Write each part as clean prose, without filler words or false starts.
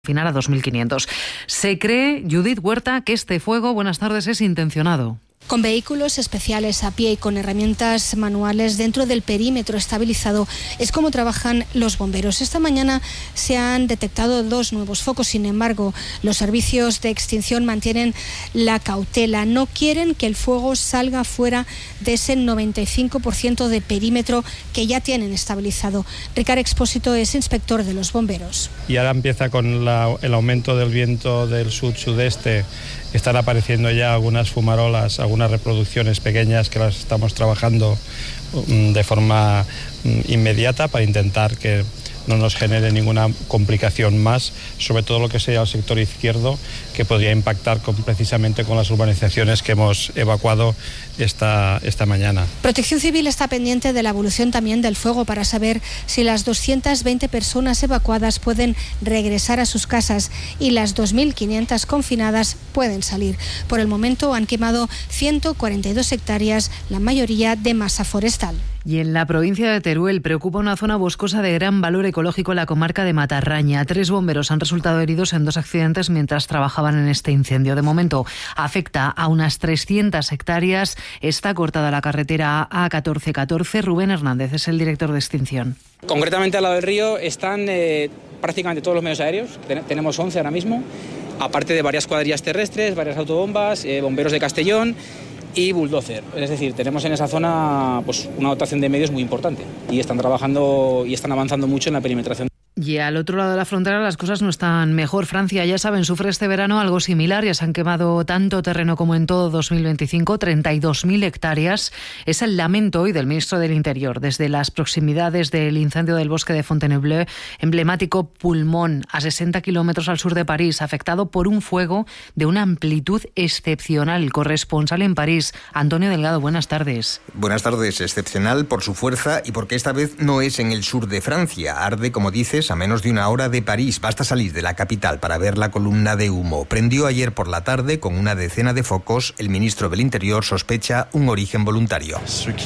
final a 2.500. Se cree, Judith Huerta, que este fuego, buenas tardes, es intencionado. Con vehículos especiales a pie y con herramientas manuales dentro del perímetro estabilizado es como trabajan los bomberos. Esta mañana se han detectado 2 nuevos focos, sin embargo, los servicios de extinción mantienen la cautela. No quieren que el fuego salga fuera de ese 95% de perímetro que ya tienen estabilizado. Ricard Expósito es inspector de los bomberos. Y ahora empieza con el aumento del viento del sud-sudeste. Están apareciendo ya algunas fumarolas, algunas reproducciones pequeñas que las estamos trabajando de forma inmediata para intentar que no nos genere ninguna complicación más, sobre todo lo que sea el sector izquierdo, que podría impactar precisamente con las urbanizaciones que hemos evacuado esta mañana. Protección Civil está pendiente de la evolución también del fuego para saber si las 220 personas evacuadas pueden regresar a sus casas y las 2.500 confinadas pueden salir. Por el momento han quemado 142 hectáreas, la mayoría de masa forestal. Y en la provincia de Teruel preocupa una zona boscosa de gran valor ecológico en la comarca de Matarraña. 3 bomberos han resultado heridos en 2 accidentes mientras trabajaban en este incendio. De momento afecta a unas 300 hectáreas. Está cortada la carretera A1414. Rubén Hernández es el director de extinción. Concretamente al lado del río están prácticamente todos los medios aéreos. Tenemos 11 ahora mismo, aparte de varias cuadrillas terrestres, varias autobombas, bomberos de Castellón y bulldozer. Es decir, tenemos en esa zona pues una dotación de medios muy importante y están trabajando y están avanzando mucho en la perimetración. Y al otro lado de la frontera las cosas no están mejor. Francia, ya saben, sufre este verano algo similar. Ya se han quemado tanto terreno como en todo 2025, 32.000 hectáreas. Es el lamento hoy del ministro del Interior. Desde las proximidades del incendio del bosque de Fontainebleau, emblemático pulmón a 60 kilómetros al sur de París, afectado por un fuego de una amplitud excepcional. Corresponsal en París, Antonio Delgado, buenas tardes. Buenas tardes. Excepcional por su fuerza y porque esta vez no es en el sur de Francia. Arde, como dices, a menos de una hora de París. Basta salir de la capital para ver la columna de humo. Prendió ayer por la tarde con una decena de focos. El ministro del Interior sospecha un origen voluntario.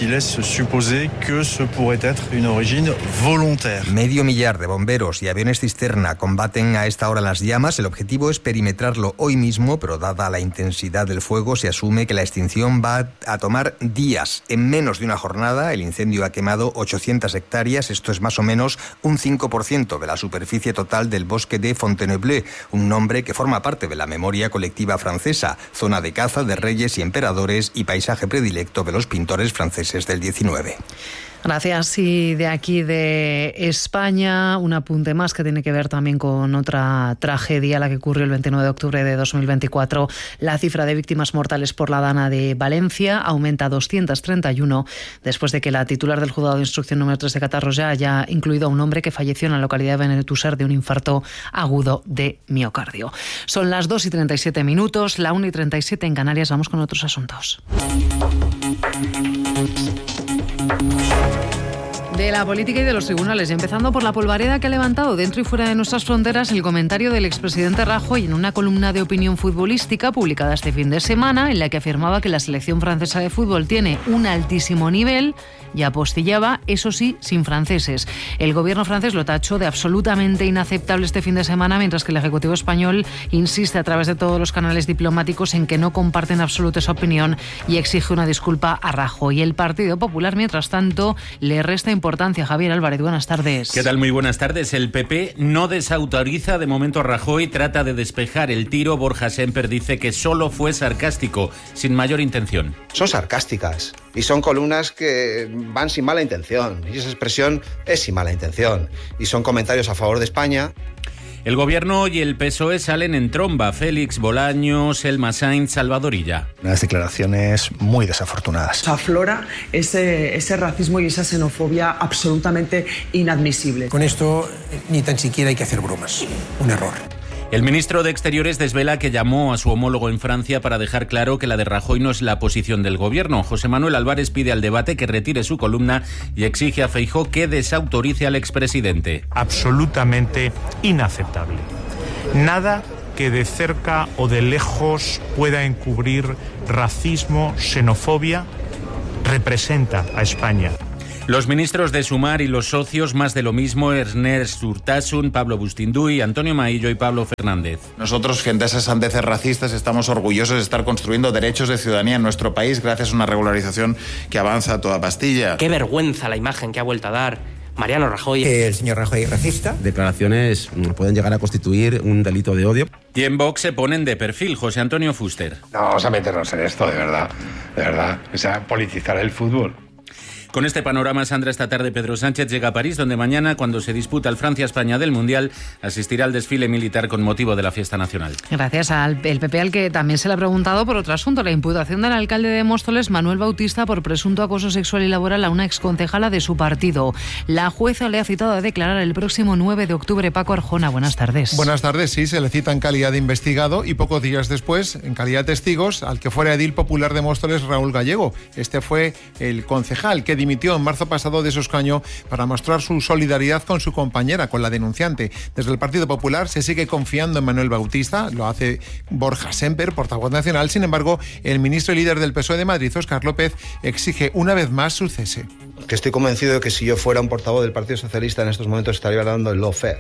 Medio millar de bomberos y aviones cisterna combaten a esta hora las llamas. El objetivo es perimetrarlo hoy mismo, pero dada la intensidad del fuego, se asume que la extinción va a tomar días. En menos de una jornada, el incendio ha quemado 800 hectáreas. Esto es más o menos un 5% de la superficie total del bosque de Fontainebleau, un nombre que forma parte de la memoria colectiva francesa, zona de caza de reyes y emperadores y paisaje predilecto de los pintores franceses del 19. Gracias. Y de aquí de España, un apunte más que tiene que ver también con otra tragedia, la que ocurrió el 29 de octubre de 2024. La cifra de víctimas mortales por la dana de Valencia aumenta a 231 después de que la titular del juzgado de instrucción número 3 de Catarroja haya incluido a un hombre que falleció en la localidad de Benetússer de un infarto agudo de miocardio. Son las 2:37, la 1:37 en Canarias. Vamos con otros asuntos. De la política y de los tribunales, empezando por la polvareda que ha levantado dentro y fuera de nuestras fronteras el comentario del expresidente Rajoy en una columna de opinión futbolística publicada este fin de semana, en la que afirmaba que la selección francesa de fútbol tiene un altísimo nivel y apostillaba, eso sí, sin franceses. El gobierno francés lo tachó de absolutamente inaceptable este fin de semana, mientras que el Ejecutivo español insiste a través de todos los canales diplomáticos en que no comparte en absoluto esa opinión y exige una disculpa a Rajoy. El Partido Popular, mientras tanto, le resta importancia. Javier Álvarez, buenas tardes. ¿Qué tal? Muy buenas tardes. El PP no desautoriza de momento a Rajoy, trata de despejar el tiro. Borja Semper dice que solo fue sarcástico, sin mayor intención. Son sarcásticas y son columnas que van sin mala intención, y esa expresión es sin mala intención, y son comentarios a favor de España. El Gobierno y el PSOE salen en tromba. Félix Bolaños, Selma Sainz, Salvador Illa. Unas declaraciones muy desafortunadas. Aflora ese racismo y esa xenofobia absolutamente inadmisible. Con esto ni tan siquiera hay que hacer bromas. Un error. El ministro de Exteriores desvela que llamó a su homólogo en Francia para dejar claro que la de Rajoy no es la posición del gobierno. José Manuel Álvarez pide al debate que retire su columna y exige a Feijóo que desautorice al expresidente. Absolutamente inaceptable. Nada que de cerca o de lejos pueda encubrir racismo, xenofobia, representa a España. Los ministros de Sumar y los socios, más de lo mismo, Ernest Urtasun, Pablo Bustinduy, Antonio Maillo y Pablo Fernández. Nosotros, frente a esas sandeces racistas, estamos orgullosos de estar construyendo derechos de ciudadanía en nuestro país gracias a una regularización que avanza a toda pastilla. Qué vergüenza la imagen que ha vuelto a dar Mariano Rajoy. El señor Rajoy es racista. Declaraciones pueden llegar a constituir un delito de odio. Y en Vox se ponen de perfil. José Antonio Fuster. No vamos a meternos en esto, de verdad. O sea, politizar el fútbol. Con este panorama, Sandra, esta tarde Pedro Sánchez llega a París, donde mañana, cuando se disputa el Francia-España del Mundial, asistirá al desfile militar con motivo de la fiesta nacional. Gracias al PP, al que también se le ha preguntado por otro asunto, la imputación del alcalde de Móstoles, Manuel Bautista, por presunto acoso sexual y laboral a una exconcejala de su partido. La jueza le ha citado a declarar el próximo 9 de octubre. Paco Arjona, buenas tardes. Buenas tardes, sí, se le cita en calidad de investigado y pocos días después, en calidad de testigos, al que fuera edil popular de Móstoles, Raúl Gallego. Este fue el concejal que dimitió en marzo pasado de su escaño para mostrar su solidaridad con su compañera, con la denunciante. Desde el Partido Popular se sigue confiando en Manuel Bautista, lo hace Borja Semper, portavoz nacional. Sin embargo, el ministro y líder del PSOE de Madrid, Óscar López, exige una vez más su cese. Que estoy convencido de que si yo fuera un portavoz del Partido Socialista en estos momentos estaría dando el lawfare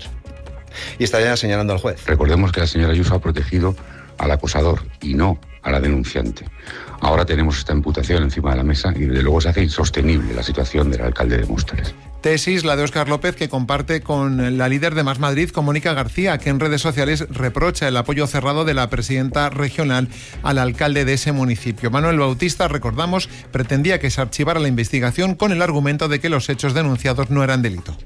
y estaría señalando al juez. Recordemos que la señora Ayuso ha protegido al acosador y no a la denunciante. Ahora tenemos esta imputación encima de la mesa y desde luego se hace insostenible la situación del alcalde de Móstoles. Tesis, la de Óscar López, que comparte con la líder de Más Madrid, con Mónica García, que en redes sociales reprocha el apoyo cerrado de la presidenta regional al alcalde de ese municipio. Manuel Bautista, recordamos, pretendía que se archivara la investigación con el argumento de que los hechos denunciados no eran delito.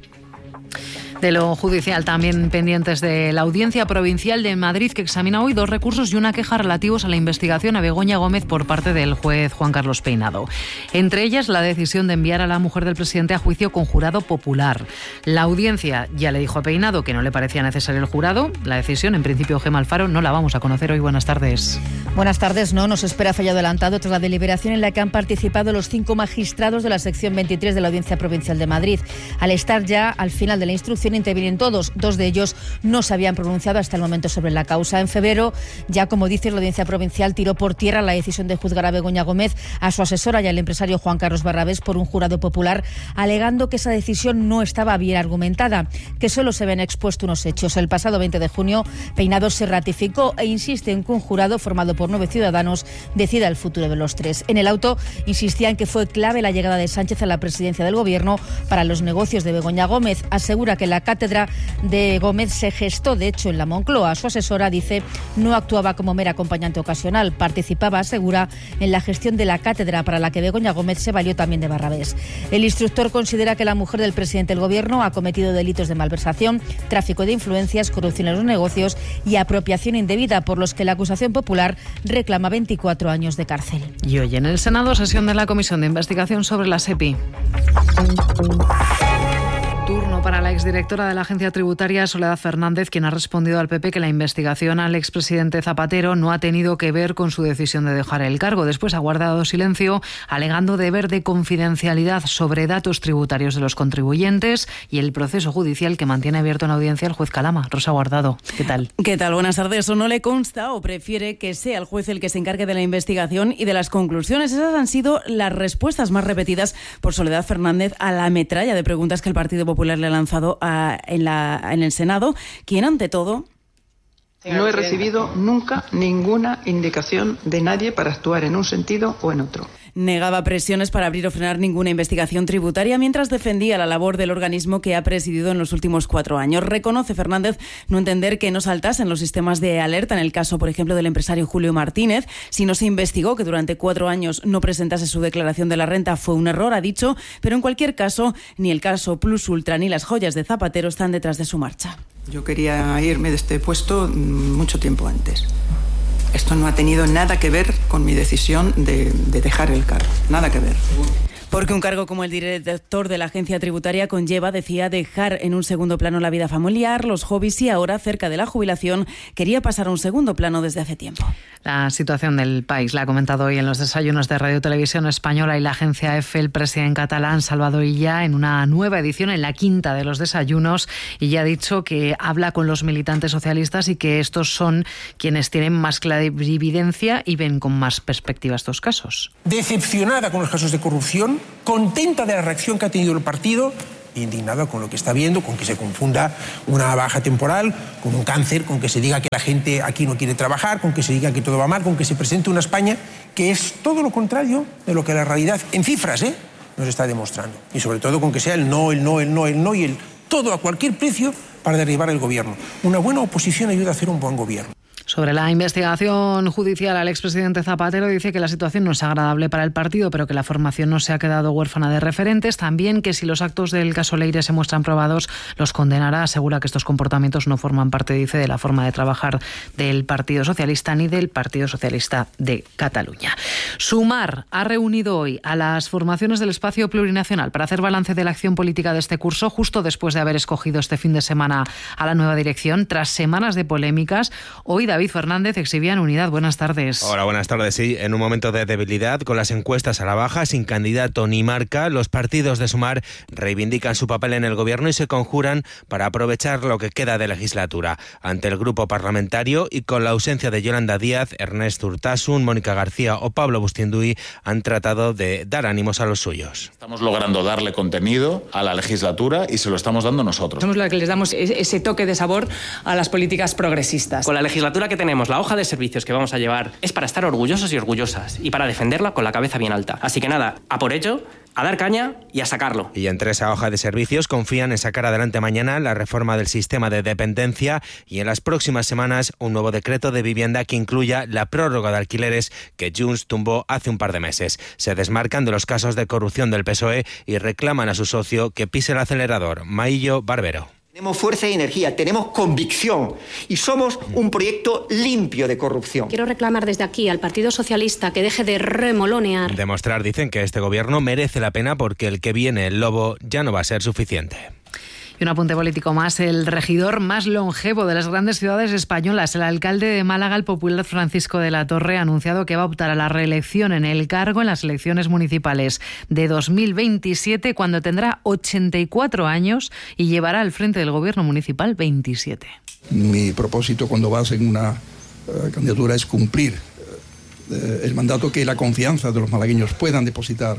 De lo judicial, también pendientes de la Audiencia Provincial de Madrid, que examina hoy 2 recursos y una queja relativos a la investigación a Begoña Gómez por parte del juez Juan Carlos Peinado. Entre ellas, la decisión de enviar a la mujer del presidente a juicio con jurado popular. La Audiencia ya le dijo a Peinado que no le parecía necesario el jurado. La decisión, en principio, Gemma Alfaro, no la vamos a conocer hoy. Buenas tardes. Buenas tardes. No nos espera fallo adelantado tras la deliberación en la que han participado los 5 magistrados de la sección 23 de la Audiencia Provincial de Madrid. Al estar ya al final de la instrucción, intervienen todos. 2 de ellos no se habían pronunciado hasta el momento sobre la causa. En febrero, ya como dice, la Audiencia Provincial tiró por tierra la decisión de juzgar a Begoña Gómez, a su asesora y al empresario Juan Carlos Barrabés por un jurado popular, alegando que esa decisión no estaba bien argumentada, que solo se habían expuesto unos hechos. El pasado 20 de junio, Peinado se ratificó e insiste en que un jurado formado por 9 ciudadanos decida el futuro de los 3. En el auto insistían que fue clave la llegada de Sánchez a la presidencia del Gobierno para los negocios de Begoña Gómez. Asegura que la cátedra de Gómez se gestó, de hecho, en la Moncloa. Su asesora dice no actuaba como mera acompañante ocasional, participaba, asegura, en la gestión de la cátedra para la que Begoña Gómez se valió también de Barrabés. El instructor considera que la mujer del presidente del Gobierno ha cometido delitos de malversación, tráfico de influencias, corrupción en los negocios y apropiación indebida, por los que la acusación popular reclama 24 años de cárcel. Y hoy en el Senado, sesión de la Comisión de Investigación sobre la SEPI. Turno para la exdirectora de la Agencia Tributaria, Soledad Fernández, quien ha respondido al PP que la investigación al expresidente Zapatero no ha tenido que ver con su decisión de dejar el cargo. Después ha guardado silencio, alegando deber de confidencialidad sobre datos tributarios de los contribuyentes y el proceso judicial que mantiene abierto en audiencia el juez Calama. Rosa Guardado, ¿qué tal? ¿Qué tal? Buenas tardes. ¿O no le consta o prefiere que sea el juez el que se encargue de la investigación y de las conclusiones? Esas han sido las respuestas más repetidas por Soledad Fernández a la metralla de preguntas que el Partido Popular le ha lanzado en el Senado, quien ante todo... No he recibido nunca ninguna indicación de nadie para actuar en un sentido o en otro. Negaba presiones para abrir o frenar ninguna investigación tributaria mientras defendía la labor del organismo que ha presidido en los últimos 4 años. Reconoce Fernández no entender que no saltasen los sistemas de alerta en el caso, por ejemplo, del empresario Julio Martínez. Si no se investigó que durante 4 años no presentase su declaración de la renta fue un error, ha dicho, pero en cualquier caso, ni el caso Plus Ultra ni las joyas de Zapatero están detrás de su marcha. Yo quería irme de este puesto mucho tiempo antes. Esto no ha tenido nada que ver con mi decisión de dejar el cargo. Nada que ver. Porque un cargo como el director de la agencia tributaria conlleva, decía, dejar en un segundo plano la vida familiar, los hobbies y ahora, cerca de la jubilación, quería pasar a un segundo plano desde hace tiempo. La situación del país la ha comentado hoy en los desayunos de Radio Televisión Española y la agencia EFE el presidente catalán Salvador Illa en una nueva edición, en la 5ª de los desayunos, y ya ha dicho que habla con los militantes socialistas y que estos son quienes tienen más clarividencia y ven con más perspectiva estos casos. Decepcionada con los casos de corrupción, contenta de la reacción que ha tenido el partido, indignada con lo que está viendo, con que se confunda una baja temporal con un cáncer, con que se diga que la gente aquí no quiere trabajar, con que se diga que todo va mal, con que se presente una España que es todo lo contrario de lo que la realidad, en cifras, nos está demostrando. Y sobre todo con que sea el no y el todo a cualquier precio para derribar el gobierno. Una buena oposición ayuda a hacer un buen gobierno. Sobre la investigación judicial al expresidente Zapatero, dice que la situación no es agradable para el partido, pero que la formación no se ha quedado huérfana de referentes. También que si los actos del caso Leire se muestran probados, los condenará. Asegura que estos comportamientos no forman parte, dice, de la forma de trabajar del Partido Socialista ni del Partido Socialista de Cataluña. Sumar ha reunido hoy a las formaciones del espacio plurinacional para hacer balance de la acción política de este curso, justo después de haber escogido este fin de semana a la nueva dirección. Tras semanas de polémicas, hoy David Fernández exhibía en unidad. Buenas tardes. Hola, buenas tardes. Sí, en un momento de debilidad, con las encuestas a la baja, sin candidato ni marca, los partidos de Sumar reivindican su papel en el gobierno y se conjuran para aprovechar lo que queda de legislatura. Ante el grupo parlamentario y con la ausencia de Yolanda Díaz, Ernest Urtasun, Mónica García o Pablo Bustinduy han tratado de dar ánimos a los suyos. Estamos logrando darle contenido a la legislatura y se lo estamos dando nosotros. Somos los que les damos ese toque de sabor a las políticas progresistas. Con la legislatura que tenemos, la hoja de servicios que vamos a llevar es para estar orgullosos y orgullosas y para defenderla con la cabeza bien alta. Así que nada, a por ello, a dar caña y a sacarlo. Y entre esa hoja de servicios confían en sacar adelante mañana la reforma del sistema de dependencia y en las próximas semanas un nuevo decreto de vivienda que incluya la prórroga de alquileres que Junts tumbó hace un par de meses. Se desmarcan de los casos de corrupción del PSOE y reclaman a su socio que pise el acelerador. Maillo Barbero. Tenemos fuerza y energía, tenemos convicción y somos un proyecto limpio de corrupción. Quiero reclamar desde aquí al Partido Socialista que deje de remolonear. Demostrar, dicen, que este gobierno merece la pena porque el que viene, el lobo, ya no va a ser suficiente. Y un apunte político más. El regidor más longevo de las grandes ciudades españolas, el alcalde de Málaga, el popular Francisco de la Torre, ha anunciado que va a optar a la reelección en el cargo en las elecciones municipales de 2027, cuando tendrá 84 años y llevará al frente del gobierno municipal 27. Mi propósito cuando vas en una candidatura es cumplir el mandato, que la confianza de los malagueños puedan depositar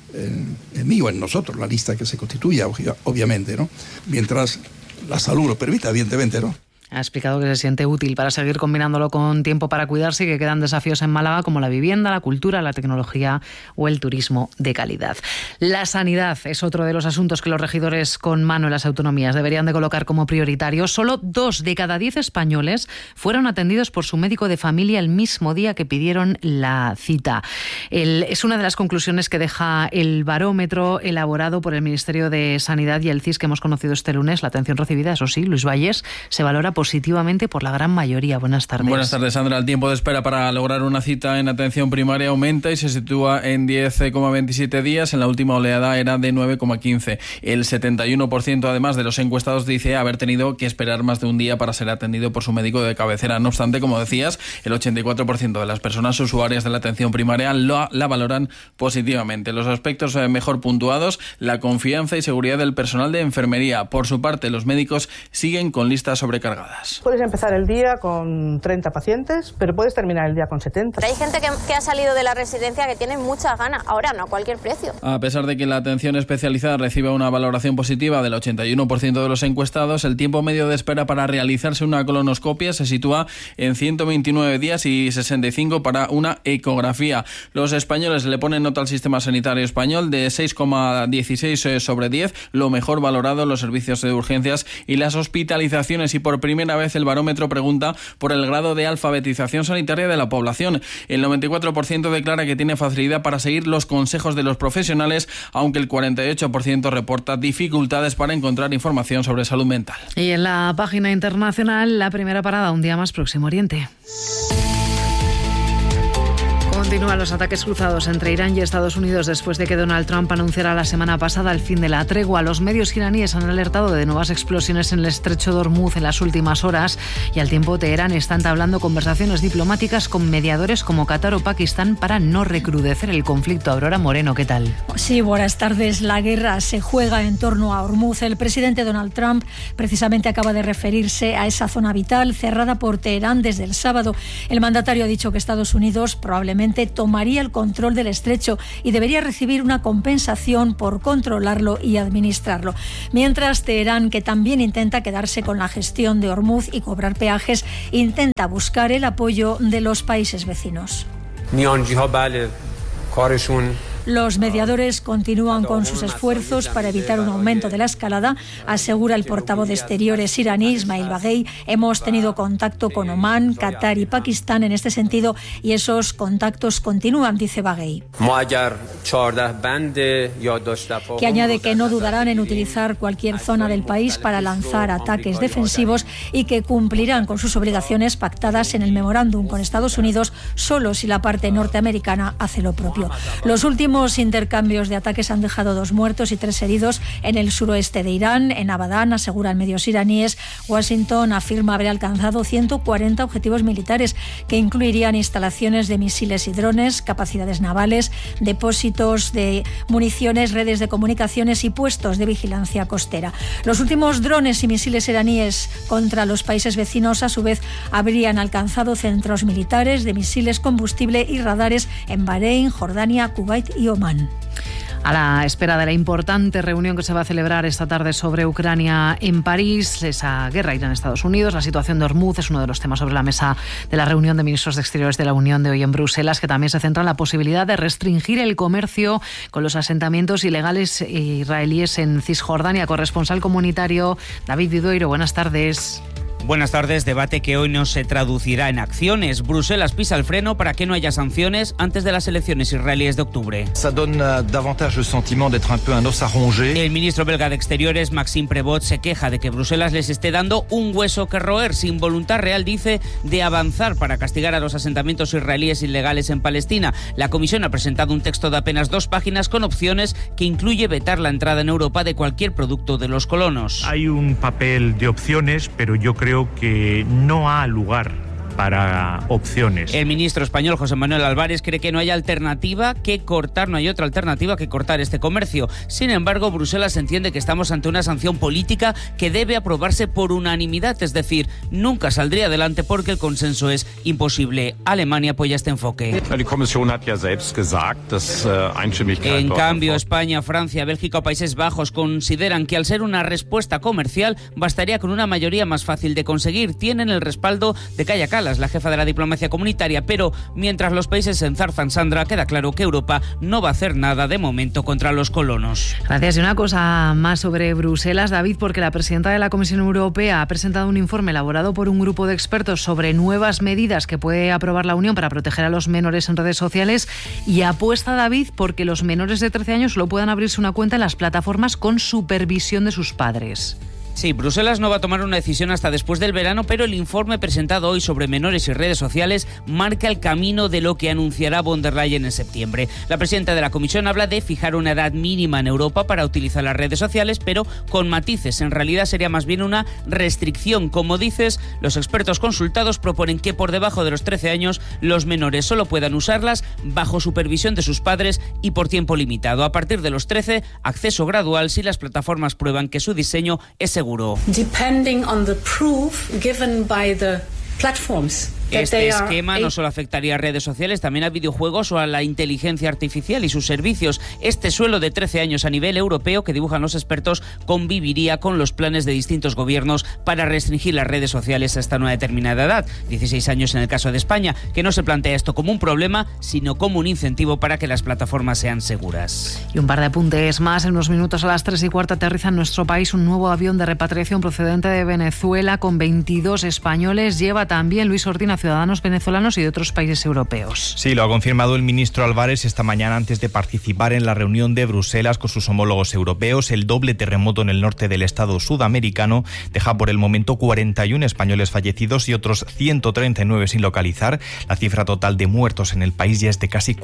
en mí o en nosotros, la lista que se constituya, obviamente, ¿no? Mientras la salud lo permita, evidentemente, ¿no? Ha explicado que se siente útil para seguir combinándolo con tiempo para cuidarse y que quedan desafíos en Málaga como la vivienda, la cultura, la tecnología o el turismo de calidad. La sanidad es otro de los asuntos que los regidores con mano en las autonomías deberían de colocar como prioritarios. Solo 2 de cada 10 españoles fueron atendidos por su médico de familia el mismo día que pidieron la cita. Es una de las conclusiones que deja el barómetro elaborado por el Ministerio de Sanidad y el CIS que hemos conocido este lunes. La atención recibida, eso sí, Luis Valles, se valora positivamente por la gran mayoría. Buenas tardes. Buenas tardes, Sandra. El tiempo de espera para lograr una cita en atención primaria aumenta y se sitúa en 10,27 días. En la última oleada era de 9,15. El 71% además de los encuestados dice haber tenido que esperar más de un día para ser atendido por su médico de cabecera. No obstante, como decías, el 84% de las personas usuarias de la atención primaria la valoran positivamente. Los aspectos mejor puntuados, la confianza y seguridad del personal de enfermería. Por su parte, los médicos siguen con listas sobrecargadas. Puedes empezar el día con 30 pacientes, pero puedes terminar el día con 70. Pero hay gente que ha salido de la residencia que tiene muchas ganas, ahora no a cualquier precio. A pesar de que la atención especializada recibe una valoración positiva del 81% de los encuestados, el tiempo medio de espera para realizarse una colonoscopia se sitúa en 129 días y 65 para una ecografía. Los españoles le ponen nota al sistema sanitario español de 6,16 sobre 10, lo mejor valorado en los servicios de urgencias y las hospitalizaciones, y por primera vez el barómetro pregunta por el grado de alfabetización sanitaria de la población. El 94% declara que tiene facilidad para seguir los consejos de los profesionales, aunque el 48% reporta dificultades para encontrar información sobre salud mental. Y en la página internacional, la primera parada, un día más, Próximo Oriente. Continúan los ataques cruzados entre Irán y Estados Unidos después de que Donald Trump anunciara la semana pasada el fin de la tregua. Los medios iraníes han alertado de nuevas explosiones en el estrecho de Hormuz en las últimas horas y al tiempo Teherán está entablando conversaciones diplomáticas con mediadores como Qatar o Pakistán para no recrudecer el conflicto. Aurora Moreno, ¿qué tal? Sí, buenas tardes. La guerra se juega en torno a Hormuz. El presidente Donald Trump precisamente acaba de referirse a esa zona vital cerrada por Teherán desde el sábado. El mandatario ha dicho que Estados Unidos probablemente Occidente tomaría el control del estrecho y debería recibir una compensación por controlarlo y administrarlo. Mientras Teherán, que también intenta quedarse con la gestión de Hormuz y cobrar peajes, intenta buscar el apoyo de los países vecinos. Los mediadores continúan con sus esfuerzos para evitar un aumento de la escalada, asegura el portavoz de Exteriores iraní, Ismail Baghei. Hemos tenido contacto con Omán, Qatar y Pakistán en este sentido y esos contactos continúan, dice Baghei. Que añade que no dudarán en utilizar cualquier zona del país para lanzar ataques defensivos y que cumplirán con sus obligaciones pactadas en el memorándum con Estados Unidos solo si la parte norteamericana hace lo propio. Los últimos intercambios de ataques han dejado 2 muertos y 3 heridos en el suroeste de Irán, en Abadán, aseguran medios iraníes. Washington afirma haber alcanzado 140 objetivos militares que incluirían instalaciones de misiles y drones, capacidades navales, depósitos de municiones, redes de comunicaciones y puestos de vigilancia costera. Los últimos drones y misiles iraníes contra los países vecinos, a su vez, habrían alcanzado centros militares de misiles, combustible y radares en Bahrein, Jordania, Kuwait y Omán. A la espera de la importante reunión que se va a celebrar esta tarde sobre Ucrania en París, esa guerra Irán-Estados Unidos, la situación de Hormuz es uno de los temas sobre la mesa de la reunión de ministros de Exteriores de la Unión de hoy en Bruselas, que también se centra en la posibilidad de restringir el comercio con los asentamientos ilegales israelíes en Cisjordania. Corresponsal comunitario David Vidueiro, buenas tardes. Buenas tardes. Debate que hoy no se traducirá en acciones. Bruselas pisa el freno para que no haya sanciones antes de las elecciones israelíes de octubre. El ministro belga de Exteriores, Maxime Prévost, se queja de que Bruselas les esté dando un hueso que roer, sin voluntad real, dice, de avanzar para castigar a los asentamientos israelíes ilegales en Palestina. La Comisión ha presentado un texto de apenas 2 páginas con opciones que incluye vetar la entrada en Europa de cualquier producto de los colonos. Hay un papel de opciones, pero yo creo que no ha lugar para opciones. El ministro español José Manuel Álvarez cree que no hay otra alternativa que cortar este comercio. Sin embargo, Bruselas entiende que estamos ante una sanción política que debe aprobarse por unanimidad, es decir, nunca saldría adelante porque el consenso es imposible. Alemania apoya este enfoque. En cambio, España, Francia, Bélgica o Países Bajos consideran que al ser una respuesta comercial bastaría con una mayoría más fácil de conseguir. Tienen el respaldo de Kaja Kallas, la jefa de la diplomacia comunitaria, pero mientras los países se enzarzan, Sandra, queda claro que Europa no va a hacer nada de momento contra los colonos. Gracias. Y una cosa más sobre Bruselas, David, porque la presidenta de la Comisión Europea ha presentado un informe elaborado por un grupo de expertos sobre nuevas medidas que puede aprobar la Unión para proteger a los menores en redes sociales y apuesta, David, porque los menores de 13 años solo puedan abrirse una cuenta en las plataformas con supervisión de sus padres. Sí, Bruselas no va a tomar una decisión hasta después del verano, pero el informe presentado hoy sobre menores y redes sociales marca el camino de lo que anunciará von der Leyen en septiembre. La presidenta de la Comisión habla de fijar una edad mínima en Europa para utilizar las redes sociales, pero con matices. En realidad sería más bien una restricción. Como dices, los expertos consultados proponen que por debajo de los 13 años los menores solo puedan usarlas bajo supervisión de sus padres y por tiempo limitado. A partir de los 13, acceso gradual si las plataformas prueban que su diseño es seguro. Depending on the proof given by the platforms. Este esquema no solo afectaría a redes sociales, también a videojuegos o a la inteligencia artificial y sus servicios. Este suelo de 13 años a nivel europeo que dibujan los expertos conviviría con los planes de distintos gobiernos para restringir las redes sociales hasta una determinada edad. 16 años en el caso de España, que no se plantea esto como un problema, sino como un incentivo para que las plataformas sean seguras. Y un par de apuntes más. En unos minutos a las 3:15 aterriza en nuestro país un nuevo avión de repatriación procedente de Venezuela con 22 españoles. Lleva también Luis Ortina ciudadanos venezolanos y de otros países europeos. Sí, lo ha confirmado el ministro Álvarez esta mañana antes de participar en la reunión de Bruselas con sus homólogos europeos. El doble terremoto en el norte del estado sudamericano deja por el momento 41 españoles fallecidos y otros 139 sin localizar. La cifra total de muertos en el país ya es de casi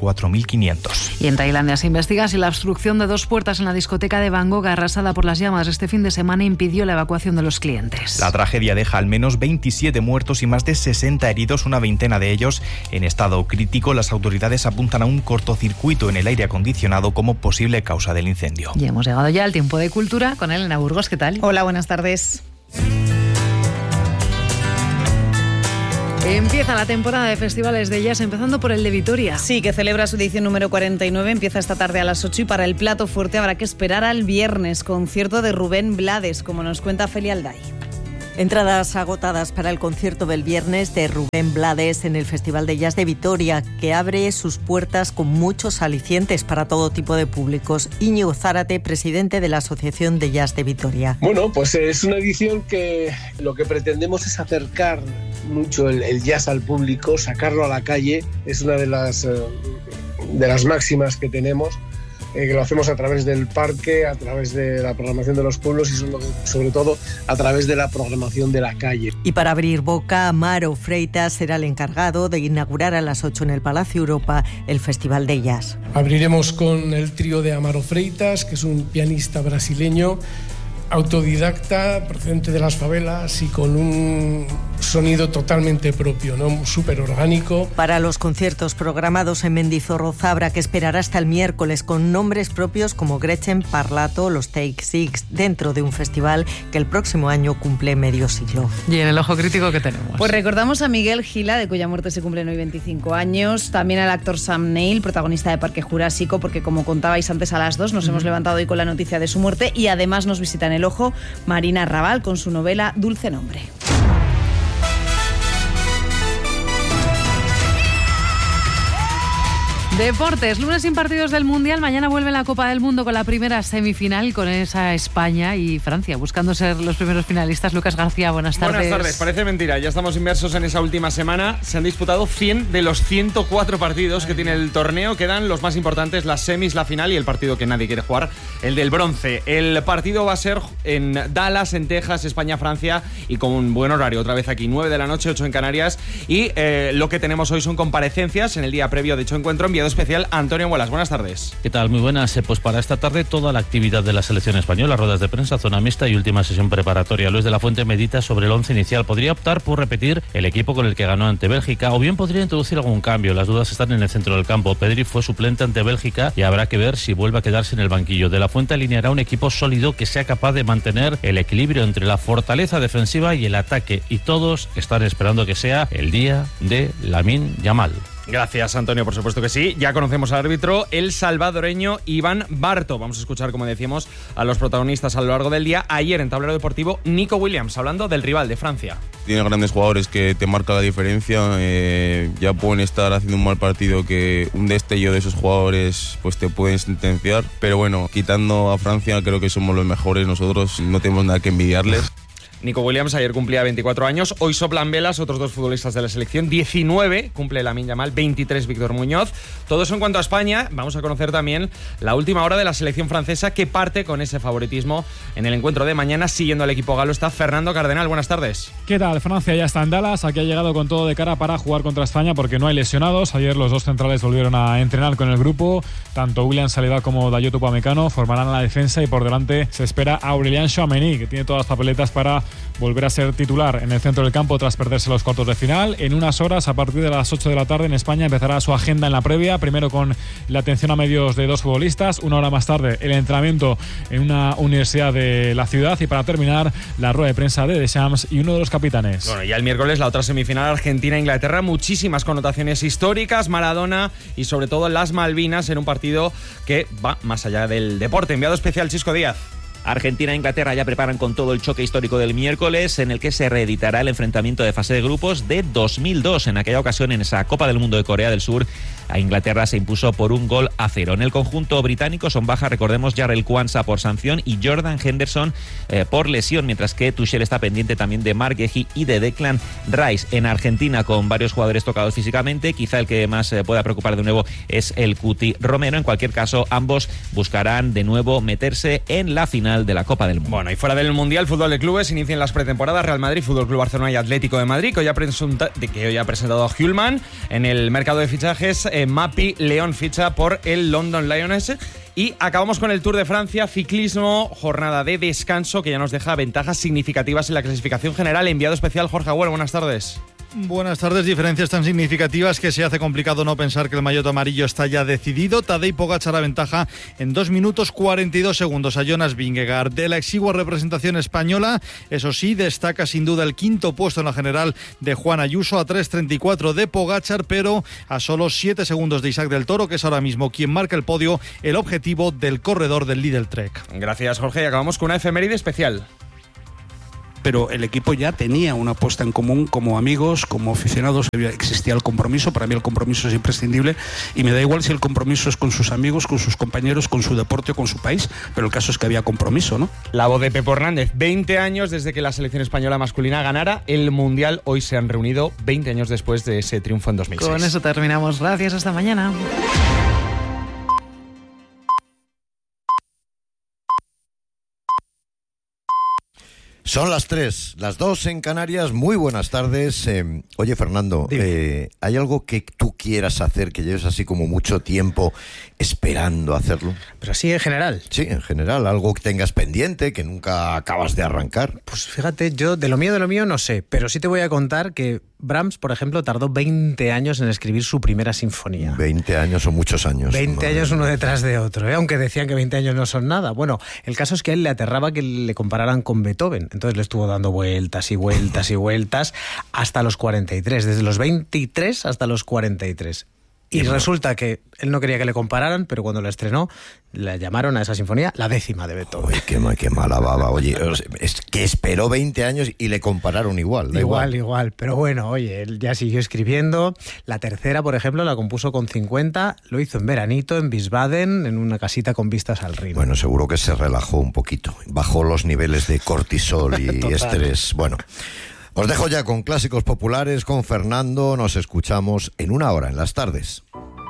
4.500. Y en Tailandia se investiga si la obstrucción de 2 puertas en la discoteca de Bangkok arrasada por las llamas este fin de semana impidió la evacuación de los clientes. La tragedia deja al menos 27 muertos y más de 60 heridos, una veintena de ellos en estado crítico. Las autoridades apuntan a un cortocircuito en el aire acondicionado como posible causa del incendio. Y hemos llegado ya al tiempo de cultura con Elena Burgos. ¿Qué tal? Hola, buenas tardes. Empieza la temporada de festivales de jazz, empezando por el de Vitoria. Sí, que celebra su edición número 49, empieza esta tarde a las 8 y para el plato fuerte habrá que esperar al viernes, concierto de Rubén Blades, como nos cuenta Feli Alday. Entradas agotadas para el concierto del viernes de Rubén Blades en el Festival de Jazz de Vitoria, que abre sus puertas con muchos alicientes para todo tipo de públicos. Íñigo Zárate, presidente de la Asociación de Jazz de Vitoria. Bueno, pues es una edición que lo que pretendemos es acercar mucho el jazz al público, sacarlo a la calle. Es una de las máximas que tenemos. Que lo hacemos a través del parque, a través de la programación de los pueblos y sobre todo a través de la programación de la calle. Y para abrir boca, Amaro Freitas será el encargado de inaugurar a las 8 en el Palacio Europa el Festival de Jazz. Abriremos con el trío de Amaro Freitas, que es un pianista brasileño, autodidacta, procedente de las favelas y con un sonido totalmente propio, ¿no? Súper orgánico. Para los conciertos programados en Mendizorroza habrá que esperar hasta el miércoles con nombres propios como Gretchen Parlato, los Take Six, dentro de un festival que el próximo año cumple medio siglo. ¿Y en el ojo crítico qué tenemos? Pues recordamos a Miguel Gila, de cuya muerte se cumplen hoy 25 años, también al actor Sam Neill, protagonista de Parque Jurásico, porque como contabais antes a las 2 nos hemos levantado hoy con la noticia de su muerte y además nos visitan el ojo Marina Raval con su novela Dulce Nombre. Deportes, lunes sin partidos del Mundial, mañana vuelve la Copa del Mundo con la primera semifinal, con esa España y Francia, buscando ser los primeros finalistas. Lucas García, buenas tardes. Buenas tardes, parece mentira, ya estamos inmersos en esa última semana. Se han disputado 100 de los 104 partidos que tiene el torneo. Quedan los más importantes, las semis, la final y el partido que nadie quiere jugar, el del bronce. El partido va a ser en Dallas, en Texas, España-Francia, y con un buen horario, otra vez aquí, 9 de la noche, 8 en Canarias. Y lo que tenemos hoy son comparecencias en el día previo de dicho encuentro. Enviado especial Antonio Bolas, buenas tardes. ¿Qué tal? Muy buenas. Pues para esta tarde toda la actividad de la selección española, ruedas de prensa, zona mixta y última sesión preparatoria. Luis de la Fuente medita sobre el 11 inicial. Podría optar por repetir el equipo con el que ganó ante Bélgica o bien podría introducir algún cambio. Las dudas están en el centro del campo. Pedri fue suplente ante Bélgica y habrá que ver si vuelve a quedarse en el banquillo. De la Fuente alineará un equipo sólido que sea capaz de mantener el equilibrio entre la fortaleza defensiva y el ataque, y todos están esperando que sea el día de Lamine Yamal. Gracias, Antonio, por supuesto que sí. Ya conocemos al árbitro, el salvadoreño Iván Barto. Vamos a escuchar, como decíamos, a los protagonistas a lo largo del día. Ayer en Tablero Deportivo, Nico Williams, hablando del rival de Francia. Tiene grandes jugadores que te marcan la diferencia. Ya pueden estar haciendo un mal partido que un destello de esos jugadores pues te pueden sentenciar. Pero bueno, quitando a Francia, creo que somos los mejores. Nosotros no tenemos nada que envidiarles. Nico Williams ayer cumplía 24 años, hoy soplan velas otros dos futbolistas de la selección, 19 cumple Lamine Yamal, 23 Víctor Muñoz. Todo eso en cuanto a España. Vamos a conocer también la última hora de la selección francesa, que parte con ese favoritismo en el encuentro de mañana. Siguiendo al equipo galo está Fernando Cardenal, buenas tardes. ¿Qué tal? Francia ya está en Dallas, aquí ha llegado con todo de cara para jugar contra España porque no hay lesionados. Ayer los dos centrales volvieron a entrenar con el grupo, tanto William Saliba como Dayot Upamecano formarán la defensa y por delante se espera a Aurélien Tchouaméni, que tiene todas las papeletas para volver a ser titular en el centro del campo tras perderse los cuartos de final. En unas horas, a partir de las 8 de la tarde en España, empezará su agenda en la previa, primero con la atención a medios de dos futbolistas, una hora más tarde el entrenamiento en una universidad de la ciudad y para terminar la rueda de prensa de Deschamps y uno de los capitanes. Bueno, ya el miércoles la otra semifinal, Argentina-Inglaterra, muchísimas connotaciones históricas, Maradona y sobre todo las Malvinas en un partido que va más allá del deporte. Enviado especial Chisco Díaz. Argentina e Inglaterra ya preparan con todo el choque histórico del miércoles, en el que se reeditará el enfrentamiento de fase de grupos de 2002. En aquella ocasión, en esa Copa del Mundo de Corea del Sur, a Inglaterra se impuso por 1-0. En el conjunto británico son baja, recordemos, Jarrell Kwanzaa por sanción y Jordan Henderson por lesión, mientras que Tuchel está pendiente también de Marc Guehi y de Declan Rice. En Argentina, con varios jugadores tocados físicamente, quizá el que más pueda preocupar de nuevo es el Cuti Romero. En cualquier caso, ambos buscarán de nuevo meterse en la final de la Copa del Mundo. Bueno, y fuera del Mundial, fútbol de clubes, inician las pretemporadas Real Madrid, Fútbol Club Barcelona y Atlético de Madrid, que hoy ha presentado a Hjulman. En el mercado de fichajes, Mapi León ficha por el London Lions. Y acabamos con el Tour de Francia, ciclismo, jornada de descanso que ya nos deja ventajas significativas en la clasificación general. Enviado especial Jorge Agüero, buenas tardes. Buenas tardes. Diferencias tan significativas que se hace complicado no pensar que el maillot amarillo está ya decidido. Tadej Pogačar aventaja en 2 minutos 42 segundos a Jonas Vingegaard. De la exigua representación española, eso sí, destaca sin duda el quinto puesto en la general de Juan Ayuso, a 3.34 de Pogačar, pero a solo 7 segundos de Isaac del Toro, que es ahora mismo quien marca el podio, el objetivo del corredor del Lidl Trek. Gracias, Jorge. Y acabamos con una efeméride especial. Pero el equipo ya tenía una apuesta en común como amigos, como aficionados, existía el compromiso. Para mí el compromiso es imprescindible y me da igual si el compromiso es con sus amigos, con sus compañeros, con su deporte o con su país, pero el caso es que había compromiso, ¿no? La voz de Pepo Hernández. 20 años desde que la selección española masculina ganara el Mundial. Hoy se han reunido 20 años después de ese triunfo en 2006. Con eso terminamos. Gracias, hasta mañana. Son las 3, las 2 en Canarias. Muy buenas tardes. Oye, Fernando, ¿hay algo que tú quieras hacer, que lleves así como mucho tiempo esperando hacerlo? Pero así en general. Sí, en general. Algo que tengas pendiente, que nunca acabas de arrancar. Pues fíjate, yo de lo mío no sé, pero sí te voy a contar que Brahms, por ejemplo, tardó 20 años en escribir su primera sinfonía. 20 años o muchos años. 20 años uno detrás de otro, aunque decían que 20 años no son nada. Bueno, el caso es que a él le aterraba que le compararan con Beethoven. Entonces le estuvo dando vueltas y vueltas y vueltas hasta los 43, desde los 23 hasta los 43. Y resulta que él no quería que le compararan, pero cuando la estrenó, le llamaron a esa sinfonía la 10ª de Beethoven. Oye, qué mala baba. Oye, es que esperó 20 años y le compararon igual. Igual. Pero bueno, oye, él ya siguió escribiendo. La tercera, por ejemplo, la compuso con 50. Lo hizo en veranito, en Wiesbaden, en una casita con vistas al Rin. Bueno, seguro que se relajó un poquito. Bajó los niveles de cortisol y estrés. Bueno, os dejo ya con clásicos populares, con Fernando. Nos escuchamos en 1 hora en las tardes.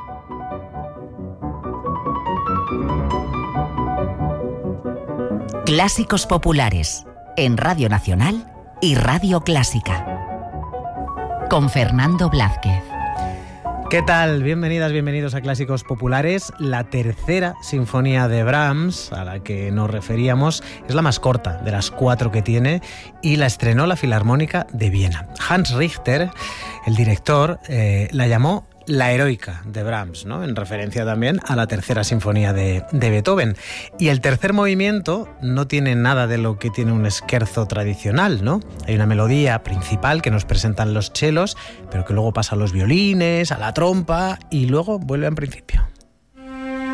Clásicos populares en Radio Nacional y Radio Clásica. Con Fernando Blázquez. ¿Qué tal? Bienvenidas, bienvenidos a Clásicos Populares. La tercera sinfonía de Brahms, a la que nos referíamos, es la más corta de las 4 que tiene y la estrenó la Filarmónica de Viena. Hans Richter, el director, la llamó la heroica de Brahms, ¿no? En referencia también a la tercera sinfonía de Beethoven. Y el tercer movimiento no tiene nada de lo que tiene un scherzo tradicional, ¿no? Hay una melodía principal que nos presentan los chelos, pero que luego pasa a los violines, a la trompa y luego vuelve en principio.